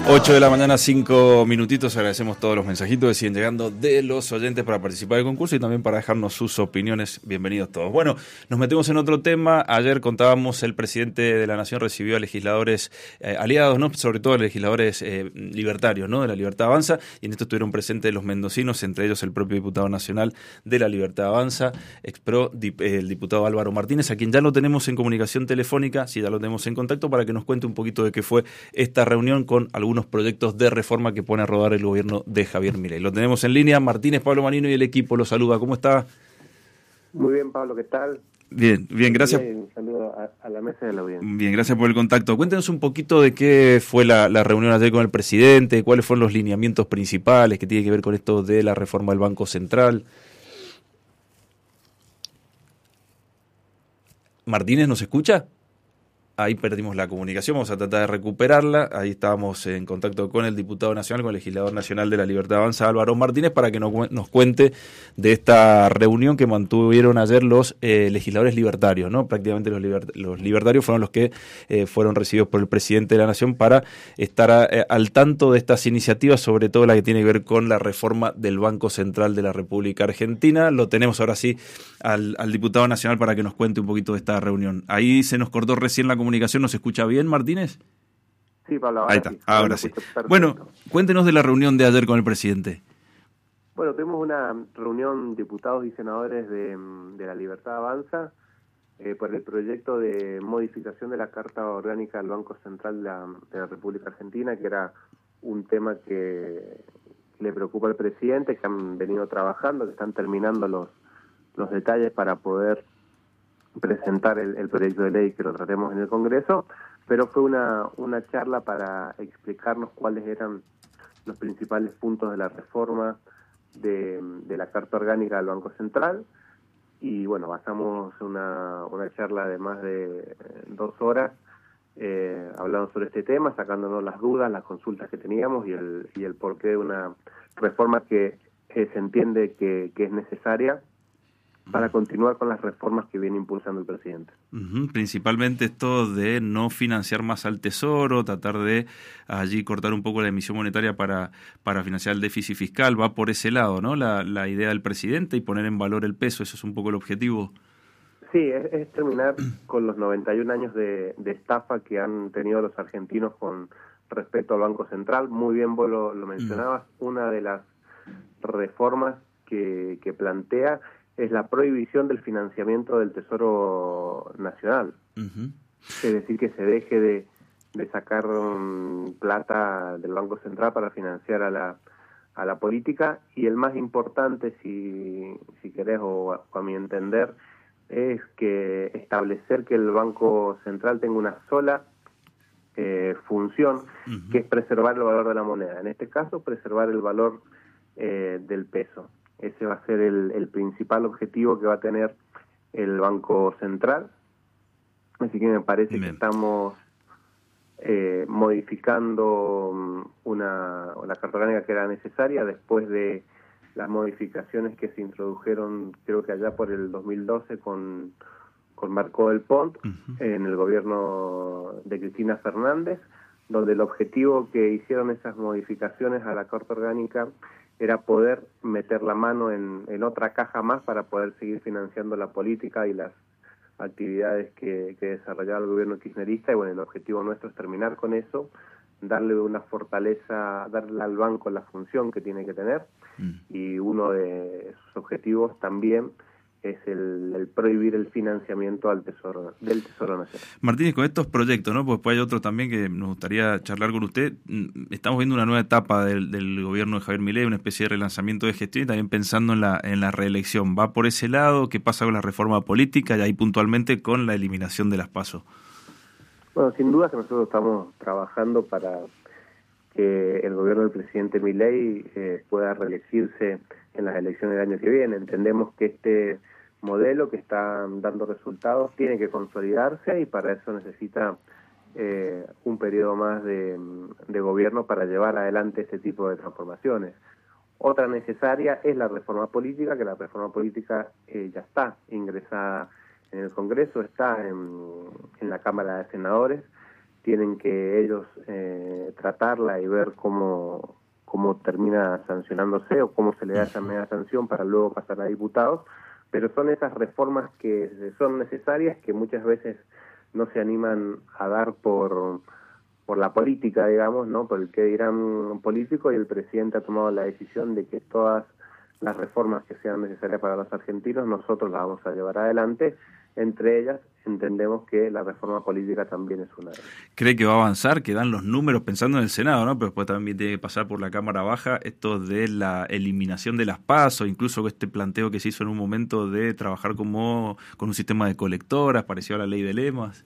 8 de la mañana, 5 minutitos. Agradecemos todos los mensajitos que siguen llegando de los oyentes para participar del concurso y también para dejarnos sus opiniones. Bienvenidos todos. Bueno, nos metemos en otro tema. Ayer contábamos, el presidente de la Nación recibió a legisladores aliados, ¿no? Sobre todo a legisladores libertarios, ¿no? De la Libertad Avanza, y en esto estuvieron presentes los mendocinos, entre ellos el propio diputado nacional de la Libertad Avanza, expro, el diputado Álvaro Martínez, a quien ya lo tenemos en comunicación telefónica, sí, ya lo tenemos en contacto, para que nos cuente un poquito de qué fue esta reunión con algunos proyectos de reforma que pone a rodar el gobierno de Javier Milei. Lo tenemos en línea. Martínez, Pablo Manino y el equipo lo saluda. ¿Cómo está? Muy bien, Pablo, ¿qué tal? Bien, gracias. Un saludo a la mesa de la audiencia. Bien, gracias por el contacto. Cuéntenos un poquito de qué fue la reunión ayer con el presidente, cuáles fueron los lineamientos principales que tiene que ver con esto de la reforma del Banco Central. Martínez, ¿nos escucha? Ahí perdimos la comunicación, vamos a tratar de recuperarla. Ahí estábamos en contacto con el diputado nacional, con el legislador nacional de la Libertad Avanza, Álvaro Martínez, para que nos cuente de esta reunión que mantuvieron ayer los legisladores libertarios, ¿no? Prácticamente los libertarios fueron los que fueron recibidos por el presidente de la Nación para estar al tanto de estas iniciativas, sobre todo la que tiene que ver con la reforma del Banco Central de la República Argentina. Lo tenemos ahora sí al diputado nacional para que nos cuente un poquito de esta reunión. Ahí se nos cortó recién la comunicación. ¿Nos escucha bien, Martínez? Sí, Pablo, ahora sí. Ahora sí. Bueno, cuéntenos de la reunión de ayer con el presidente. Bueno, tuvimos una reunión diputados y senadores de la Libertad Avanza por el proyecto de modificación de la Carta Orgánica del Banco Central de la República Argentina, que era un tema que le preocupa al presidente, que han venido trabajando, que están terminando los detalles para poder presentar el proyecto de ley que lo tratemos en el Congreso, pero fue una charla para explicarnos cuáles eran los principales puntos de la reforma de la Carta Orgánica del Banco Central. Y bueno, basamos una charla de más de 2 horas hablando sobre este tema, sacándonos las dudas, las consultas que teníamos y el porqué de una reforma que se entiende que es necesaria para continuar con las reformas que viene impulsando el presidente. Principalmente esto de no financiar más al Tesoro, tratar de allí cortar un poco la emisión monetaria para financiar el déficit fiscal, va por ese lado, ¿no? La idea del presidente y poner en valor el peso, eso es un poco el objetivo. Sí, es terminar con los 91 años de estafa que han tenido los argentinos con respecto al Banco Central. Muy bien vos lo mencionabas, una de las reformas que plantea es la prohibición del financiamiento del Tesoro Nacional. Es decir, que se deje de sacar plata del Banco Central para financiar a la política. Y el más importante, si querés, o a mi entender, es que establecer que el Banco Central tenga una sola función, que es preservar el valor de la moneda. En este caso, preservar el valor del peso. Ese va a ser el principal objetivo que va a tener el Banco Central. Así que me parece que estamos modificando la Carta Orgánica que era necesaria después de las modificaciones que se introdujeron, creo que allá por el 2012 con Marco del Pont, en el gobierno de Cristina Fernández, donde el objetivo que hicieron esas modificaciones a la Carta Orgánica era poder meter la mano en otra caja más para poder seguir financiando la política y las actividades que desarrollaba el gobierno kirchnerista. Y bueno, el objetivo nuestro es terminar con eso, darle una fortaleza, darle al banco la función que tiene que tener, y uno de sus objetivos también es el prohibir el financiamiento del Tesoro Nacional. Martínez, con estos proyectos, ¿no? Pues hay otros también que nos gustaría charlar con usted. Estamos viendo una nueva etapa del gobierno de Javier Milei, una especie de relanzamiento de gestión y también pensando en la reelección. ¿Va por ese lado? ¿Qué pasa con la reforma política y ahí puntualmente con la eliminación de las PASO? Bueno, sin duda que nosotros estamos trabajando para que el gobierno del presidente Milei pueda reelegirse en las elecciones del año que viene. Entendemos que este modelo que está dando resultados tiene que consolidarse y para eso necesita un periodo más de gobierno para llevar adelante este tipo de transformaciones. Otra necesaria es la reforma política, que la reforma política ya está ingresada en el Congreso, está en la Cámara de Senadores. Tienen que ellos tratarla y ver cómo termina sancionándose o cómo se le da esa media sanción para luego pasar a diputados, pero son esas reformas que son necesarias que muchas veces no se animan a dar por la política, digamos, ¿no? Por el que dirán político, y el presidente ha tomado la decisión de que todas las reformas que sean necesarias para los argentinos nosotros las vamos a llevar adelante. Entre ellas entendemos que la reforma política también es una de ellas. ¿Cree que va a avanzar? Que dan los números pensando en el Senado, ¿no? Pero después también tiene que pasar por la Cámara Baja esto de la eliminación de las PASO, incluso este planteo que se hizo en un momento de trabajar con un sistema de colectoras, parecido a la ley de lemas.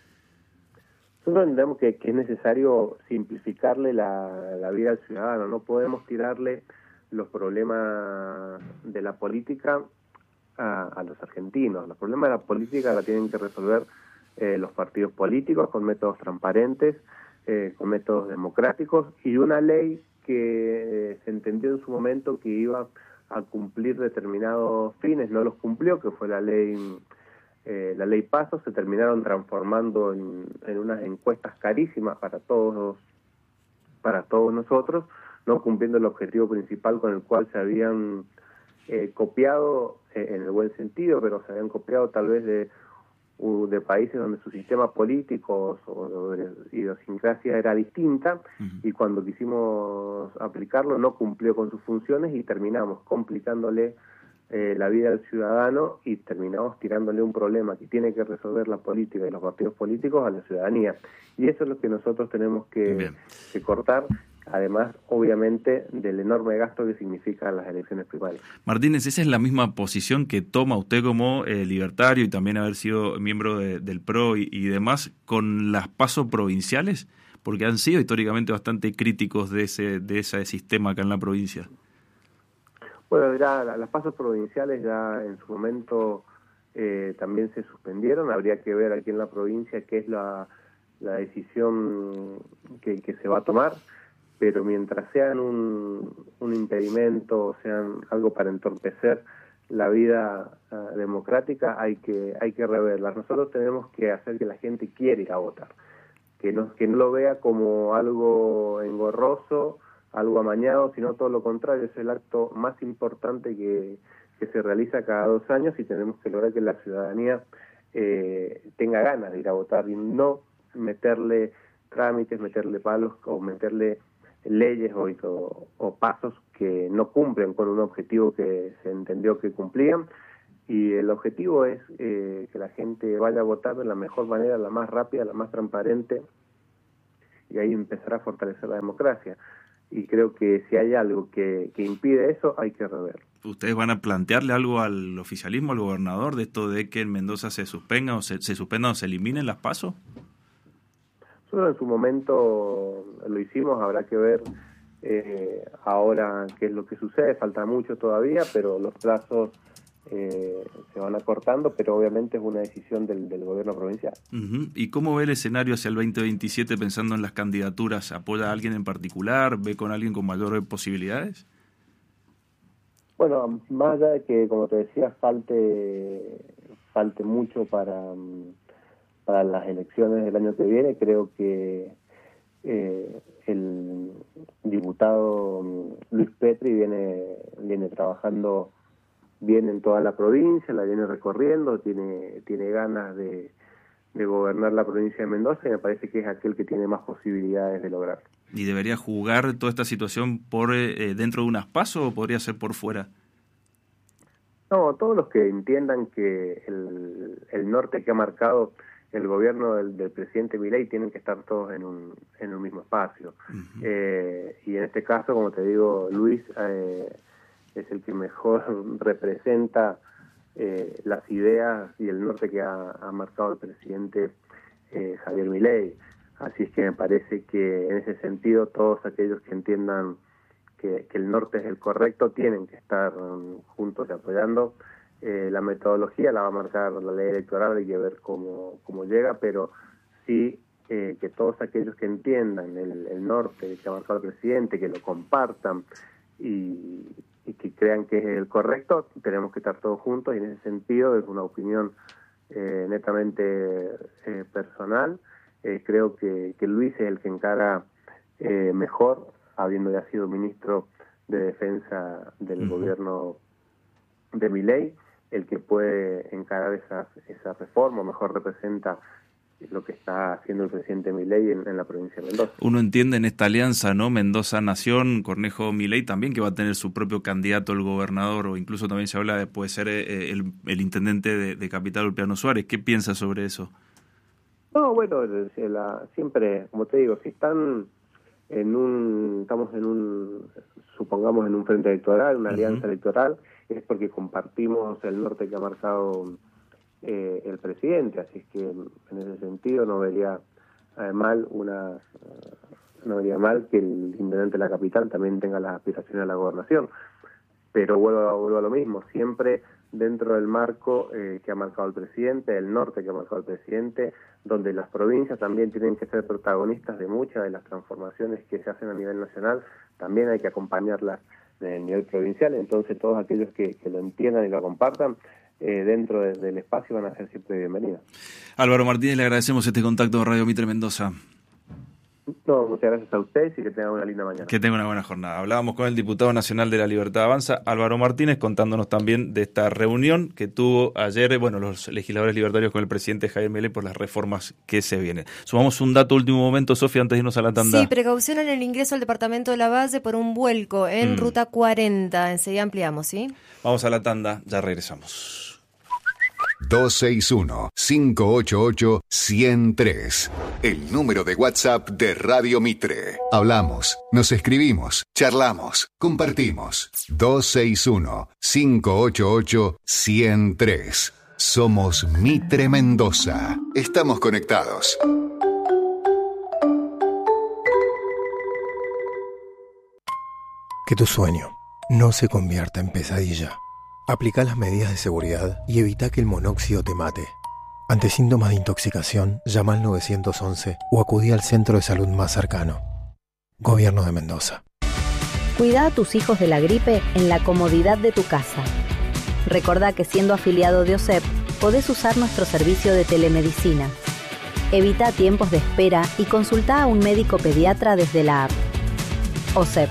Nosotros entendemos que es necesario simplificarle la vida al ciudadano. No podemos tirarle los problemas de la política a los argentinos. Los problemas de la política la tienen que resolver los partidos políticos con métodos transparentes, con métodos democráticos, y una ley que se entendió en su momento que iba a cumplir determinados fines, no los cumplió, que fue la ley PASO. Se terminaron transformando en unas encuestas carísimas para todos nosotros, no cumpliendo el objetivo principal con el cual se habían copiado, en el buen sentido, pero se habían copiado tal vez de países donde su sistema político o de idiosincrasia era distinta, y cuando quisimos aplicarlo no cumplió con sus funciones y terminamos complicándole la vida al ciudadano y terminamos tirándole un problema que tiene que resolver la política y los partidos políticos a la ciudadanía. Y eso es lo que nosotros tenemos que cortar, además, obviamente, del enorme gasto que significan las elecciones primarias. Martínez, ¿esa es la misma posición que toma usted como libertario y también haber sido miembro del PRO y demás con las PASO provinciales? Porque han sido históricamente bastante críticos de ese sistema acá en la provincia. Bueno, ya las PASO provinciales ya en su momento también se suspendieron. Habría que ver aquí en la provincia qué es la decisión que se va a tomar, pero mientras sean un impedimento, sean algo para entorpecer la vida democrática, hay que reverlas. Nosotros tenemos que hacer que la gente quiera ir a votar, que no lo vea como algo engorroso, algo amañado, sino todo lo contrario. Es el acto más importante que se realiza cada 2 años, y tenemos que lograr que la ciudadanía tenga ganas de ir a votar y no meterle trámites, meterle palos o meterle leyes o pasos que no cumplen con un objetivo que se entendió que cumplían. Y el objetivo es que la gente vaya a votar de la mejor manera, la más rápida, la más transparente, y ahí empezará a fortalecer la democracia. Y creo que si hay algo que impide eso, hay que reverlo. ¿Ustedes van a plantearle algo al oficialismo, al gobernador, de esto de que en Mendoza se suspendan o se eliminen las PASO? Nosotros en su momento lo hicimos, habrá que ver ahora qué es lo que sucede. Falta mucho todavía, pero los plazos se van acortando, pero obviamente es una decisión del gobierno provincial. ¿Y cómo ve el escenario hacia el 2027 pensando en las candidaturas? ¿Apoya a alguien en particular? ¿Ve con alguien con mayores posibilidades? Bueno, más allá de que, como te decía, falte mucho para las elecciones del año que viene, creo que el diputado Luis Petri viene trabajando bien en toda la provincia, la viene recorriendo, tiene ganas de gobernar la provincia de Mendoza, y me parece que es aquel que tiene más posibilidades de lograrlo. ¿Y debería jugar toda esta situación por dentro de unas PASO o podría ser por fuera? No, todos los que entiendan que el norte que ha marcado el gobierno del presidente Milei tienen que estar todos en un mismo espacio. Y en este caso, como te digo, Luis es el que mejor representa las ideas y el norte que ha marcado el presidente Javier Milei. Así es que me parece que en ese sentido todos aquellos que entiendan que el norte es el correcto tienen que estar juntos y apoyando. La metodología la va a marcar la ley electoral, hay que ver cómo llega, pero sí que todos aquellos que entiendan el norte que ha marcado el presidente, que lo compartan y que crean que es el correcto, tenemos que estar todos juntos, y en ese sentido es una opinión netamente personal. Creo que Luis es el que encara mejor, habiendo ya sido ministro de Defensa del gobierno de Milei, el que puede encarar esa reforma, o mejor representa lo que está haciendo el presidente Milei en la provincia de Mendoza. Uno entiende en esta alianza, ¿no? Mendoza Nación, Cornejo Milei también, que va a tener su propio candidato al gobernador, o incluso también se habla de puede ser el intendente de Capital, Ulpiano Suárez. ¿Qué piensas sobre eso? No, bueno, siempre, como te digo, si estamos supongamos en un frente electoral, una alianza electoral, es porque compartimos el norte que ha marcado el presidente, así es que en ese sentido no vería mal que el intendente de la capital también tenga las aspiraciones a la gobernación, pero vuelvo a lo mismo, siempre dentro del marco que ha marcado el presidente, el norte que ha marcado el presidente, donde las provincias también tienen que ser protagonistas de muchas de las transformaciones que se hacen a nivel nacional, también hay que acompañarlas en el nivel provincial, entonces todos aquellos que lo entiendan y lo compartan, dentro del espacio van a ser siempre bienvenidos. Álvaro Martínez, le agradecemos este contacto de Radio Mitre Mendoza. No, muchas gracias a ustedes y que tengan una linda mañana. Que tengan una buena jornada. Hablábamos con el diputado nacional de la Libertad Avanza, Álvaro Martínez, contándonos también de esta reunión que tuvo ayer, los legisladores libertarios con el presidente Javier Milei por las reformas que se vienen. Sumamos un dato último momento, Sofía, antes de irnos a la tanda. Sí, precaución en el ingreso al departamento de La Valle por un vuelco en Ruta 40. Enseguida ampliamos, ¿sí? Vamos a la tanda, ya regresamos. 261-588-103. El número de WhatsApp de Radio Mitre. Hablamos, nos escribimos, charlamos, compartimos. 261-588-103. Somos Mitre Mendoza. Estamos conectados. Que tu sueño no se convierta en pesadilla. Aplica las medidas de seguridad y evita que el monóxido te mate. Ante síntomas de intoxicación, llama al 911 o acudí al centro de salud más cercano. Gobierno de Mendoza. Cuida a tus hijos de la gripe en la comodidad de tu casa. Recordá que siendo afiliado de OSEP, podés usar nuestro servicio de telemedicina. Evita tiempos de espera y consulta a un médico pediatra desde la app. OSEP.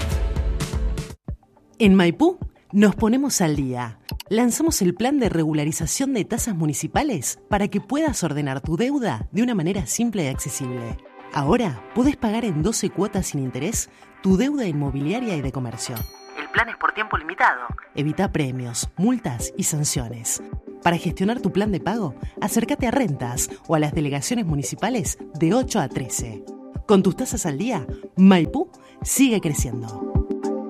En Maipú nos ponemos al día. Lanzamos el plan de regularización de tasas municipales para que puedas ordenar tu deuda de una manera simple y accesible. Ahora podés pagar en 12 cuotas sin interés tu deuda inmobiliaria y de comercio. El plan es por tiempo limitado. Evita premios, multas y sanciones. Para gestionar tu plan de pago, acércate a Rentas o a las delegaciones municipales de 8 a 13. Con tus tasas al día, Maipú sigue creciendo.